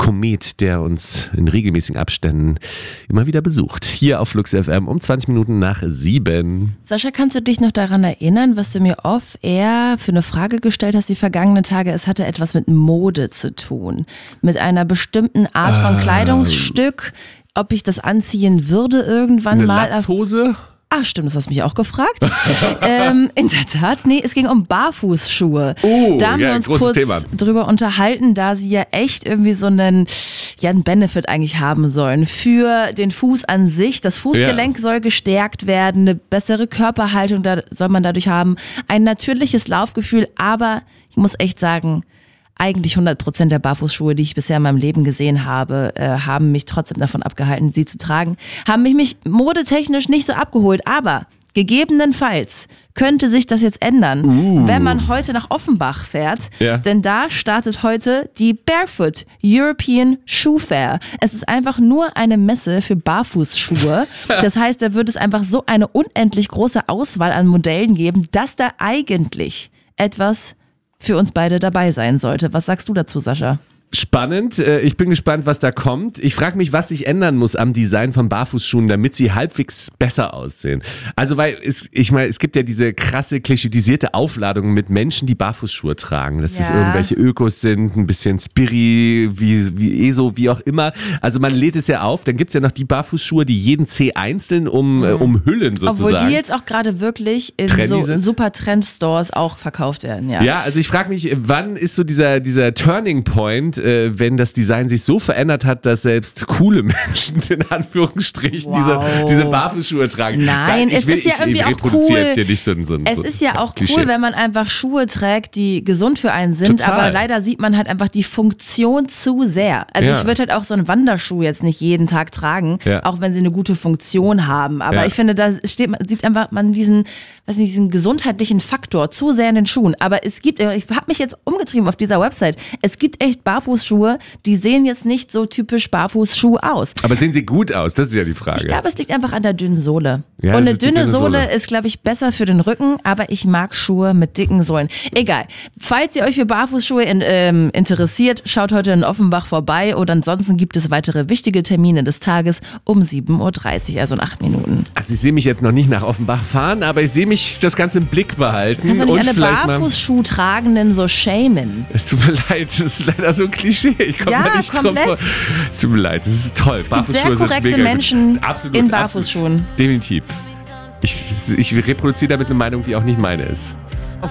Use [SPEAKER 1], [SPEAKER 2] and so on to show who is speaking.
[SPEAKER 1] Komet, der uns in regelmäßigen Abständen immer wieder besucht. Hier auf Flux FM um 20 Minuten nach 7.
[SPEAKER 2] Sascha, kannst du dich noch daran erinnern, was du mir off-air für eine Frage gestellt hast die vergangenen Tage? Es hatte etwas mit Mode zu tun. Mit einer bestimmten Art von Kleidungsstück. Ob ich das anziehen würde irgendwann
[SPEAKER 1] eine
[SPEAKER 2] mal.
[SPEAKER 1] Latzhose?
[SPEAKER 2] Ach stimmt, das hast du mich auch gefragt. In der Tat, nee, es ging um Barfußschuhe. Da haben wir uns kurz drüber unterhalten, da sie ja echt irgendwie so einen Benefit eigentlich haben sollen für den Fuß an sich. Das Fußgelenk soll gestärkt werden, eine bessere Körperhaltung soll man dadurch haben, ein natürliches Laufgefühl, aber ich muss echt sagen, eigentlich 100% der Barfußschuhe, die ich bisher in meinem Leben gesehen habe, haben mich trotzdem davon abgehalten, sie zu tragen. Haben mich modetechnisch nicht so abgeholt, aber gegebenenfalls könnte sich das jetzt ändern, wenn man heute nach Offenbach fährt. Ja. Denn da startet heute die Barefoot European Shoe Fair. Es ist einfach nur eine Messe für Barfußschuhe. Das heißt, da wird es einfach so eine unendlich große Auswahl an Modellen geben, dass da eigentlich etwas für uns beide dabei sein sollte. Was sagst du dazu, Sascha?
[SPEAKER 1] Spannend. Ich bin gespannt, was da kommt. Ich frage mich, was sich ändern muss am Design von Barfußschuhen, damit sie halbwegs besser aussehen. Also, weil es gibt ja diese krasse, klischeisierte Aufladung mit Menschen, die Barfußschuhe tragen. Dass es irgendwelche Ökos sind, ein bisschen Spiri, wie ESO, wie auch immer. Also man lädt es ja auf. Dann gibt es ja noch die Barfußschuhe, die jeden Zeh einzeln umhüllen sozusagen.
[SPEAKER 2] Obwohl die jetzt auch gerade wirklich in so super Trend-Stores auch verkauft werden. Ja,
[SPEAKER 1] also ich frage mich, wann ist so dieser Turning Point, wenn das Design sich so verändert hat, dass selbst coole Menschen in Anführungsstrichen diese Barfußschuhe tragen.
[SPEAKER 2] Nein, es ist ja irgendwie auch cool.
[SPEAKER 1] Jetzt hier nicht so
[SPEAKER 2] es ist ja auch cool, wenn man einfach Schuhe trägt, die gesund für einen sind, aber leider sieht man halt einfach die Funktion zu sehr. Also ich würde halt auch so einen Wanderschuh jetzt nicht jeden Tag tragen, auch wenn sie eine gute Funktion haben. Aber ich finde, da sieht man diesen gesundheitlichen Faktor zu sehr in den Schuhen. Aber ich habe mich jetzt umgetrieben auf dieser Website. Es gibt echt Barfußschuhe, die sehen jetzt nicht so typisch Barfußschuh aus.
[SPEAKER 1] Aber sehen sie gut aus? Das ist ja die Frage.
[SPEAKER 2] Ich glaube, es liegt einfach an der dünnen Sohle. Ja, und eine dünne Sohle ist, glaube ich, besser für den Rücken, aber ich mag Schuhe mit dicken Sohlen. Egal. Falls ihr euch für Barfußschuhe interessiert, schaut heute in Offenbach vorbei oder ansonsten gibt es weitere wichtige Termine des Tages um 7.30 Uhr, also in 8 Minuten.
[SPEAKER 1] Also ich sehe mich jetzt noch nicht nach Offenbach fahren, aber ich sehe mich das Ganze im Blick behalten.
[SPEAKER 2] Kannst du nicht alle Barfußschuhtragenden so shamen?
[SPEAKER 1] Es tut mir leid, das ist leider so ein Klischee. Ich komme da nicht drauf vor. Es tut mir leid, das ist toll.
[SPEAKER 2] Es gibt sehr korrekte Menschen in Barfußschuhen.
[SPEAKER 1] Absolut. Definitiv. Ich reproduziere damit eine Meinung, die auch nicht meine ist.